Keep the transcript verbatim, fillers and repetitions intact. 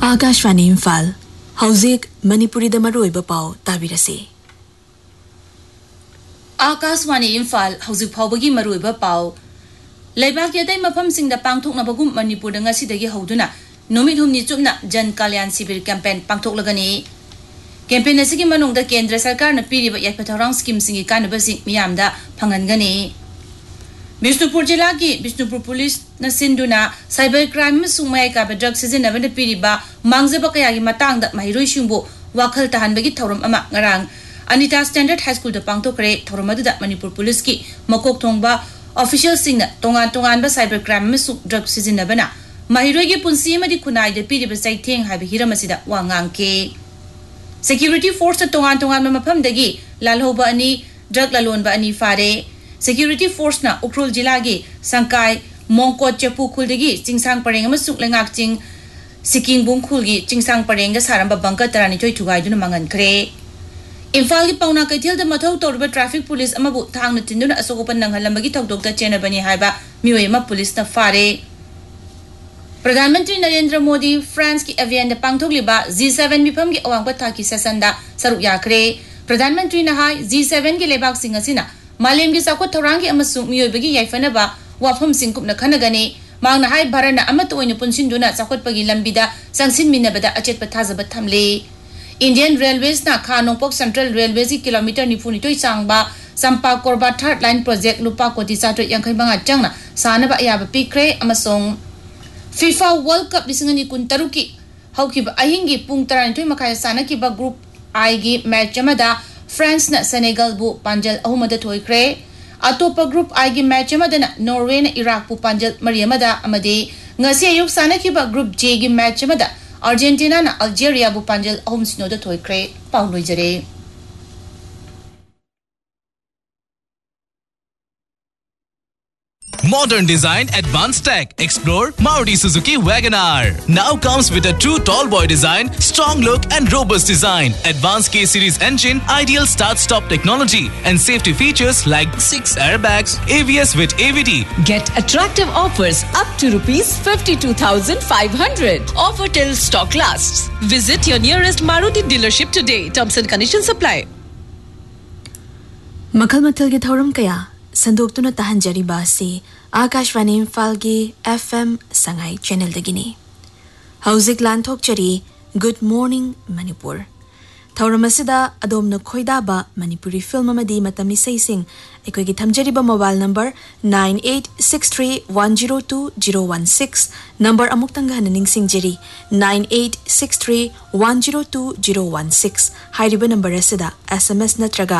आकाशवाणी इम्फाल हौजिक मणिपुरी दमरोइब पाव ताबिरसे आकाशवाणी इम्फाल हौजिक फावबगी मरोइब पाव लेबाक यदै मफम सिंगदा पांगथोकनबगुम मणिपुरदा ngasiदगी हौदुना नुमित हुमनि चुपना जन कल्याण शिविर कैंपेन पांगथोकलगनी कैंपेन असिगी मनुंगदा केंद्र सरकारना पीरिबा याइफथौरांग स्कीम सिंगी कानबसि मियामदा फंगनगनी बिष्णुपुर जिला की बिष्णुपुर पुलिस न सिंधुना साइबर क्राइम सुमय का ड्रग सिजनबन पीरिबा मांगजब कयागी मतंगदा महिरोइसिंबो वाखल तहनबगी थौरम अमा ngarang Anita standard high school the पांगथोकरे थौरम अदुदा Manipur police की मकोक थोंगबा ऑफिशियल सिंगना तोंगान तोंगानबा साइबर क्राइम मसु ड्रग सिजनबना महिरोइगी पुंसी अमदि खुनाइद पीरिबा चाइथेंग हाइबा हिरमसिदा वांगांके सिक्योरिटी फोर्स न तोंगान तोंगान मफमदगी लालहोबा अनि ड्रग लालोनबा अनि फारे सिक्योरिटी फोर्स ना उखरुल जिला की संकाय मोंको चेपु खुलदगी चिंगसांग परेंग अमसुक लेंगाकचिंग सिकिंग बुंगखुल की चिंगसांग परेंग सारंबा बंका तरानिथोय थुगाइदुना मंगनखरे इम्फाल की पौना कैथेल द मथौ तौरबा ट्रैफिक पुलिस अमबु थांगना तिंदुना असोगोपन नंगहलंबगी थौदोकता चेनबनी हाइबा मियोय अमा पुलिस न फारे प्रधानमंत्री नरेंद्र मोदी फ्रांस की एवियन द पांगथोकलिबा जी सेवन मिफम की अवांगबा थाकी सेसनदा सरुक याखरे प्रधानमंत्री न हाय जी सेवन की लेबाक सिंग असिना मालेम की साखोत थौरांगी अमसुंग मियोयबगी याइफनबा वाफम सिंकुपना खनगनी मांगना हाय भारतना अमत ओइना पुनसिनदुना चाखोतपगी लंबिदा संगसिनमिनबदा अचेत पथाजब थमले इंडियन रेलवेज ना खा नोंपोक सेंट्रल रेलवे की kilometre निफुनितोय चांगबा संपा Korba third line project लुपा कोटी चाटो यांखैबंगा चांगना सानबा याबा पिक्रे अमसोंग फीफा वर्ल्ड कप लिसिंगनी कुनतरु की हौकिबा अहिंगी पुंग तरानिथोय मखाय सानकिबा ग्रुप आई की मैच अमदा फ्रांस न सेनेगल बु पांजल अहुमदा थोइख्रे अतोप ग्रुप आई की मैच अमदना नॉर्वे न इराक बु पांजल मरियमदा अमदे ngasi ayuk sanakiba group J की मैच अमदा अर्जेंटीना न अल्जेरिया बु पांजल अहुम Sinoda थोइख्रे पाउलोइजरे Modern design, advanced tech. Explore Maruti Suzuki WagonR. Now comes with a true tall boy design, strong look and robust design. Advanced K series engine, ideal start-stop technology and safety features like six airbags, A B S with A V D. Get attractive offers up to rupees fifty-two thousand five hundred. Offer till stock lasts. Visit your nearest Maruti dealership today. Terms and conditions apply. मखल मथल के थौरम कया संदोक्तुना तहंजरीबा से आकाशवाणी इम्फाल की FM Sangai channel दगिनी हौजिक लानथोक चरी good morning Manipur थौरमसिदा अदोमन खोइदाबा Manipuri film अमदी मतमी sensing एकोगी थमजरीबा mobile number nine eight six three one zero two zero one six number अमुक्तंग हननिंग सिंगजरी nine eight six three one zero two zero one six हाइरिबा number असिदा SMS नत्रगा